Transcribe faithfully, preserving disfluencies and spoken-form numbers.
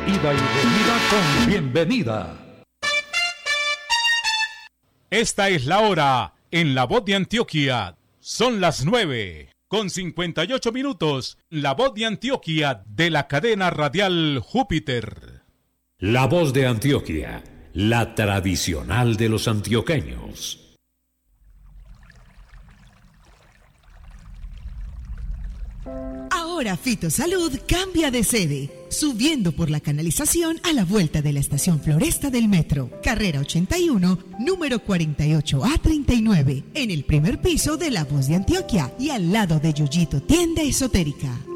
ida y venida con bienvenida. Esta es la hora en La Voz de Antioquia. Son las nueve con cincuenta y ocho minutos. La Voz de Antioquia de la cadena radial Júpiter. La Voz de Antioquia, la tradicional de los antioqueños. Ahora Fitosalud cambia de sede, subiendo por la canalización a la vuelta de la estación Floresta del Metro, carrera ochenta y uno, número cuarenta y ocho A treinta y nueve, en el primer piso de La Voz de Antioquia y al lado de Yoyito Tienda Esotérica.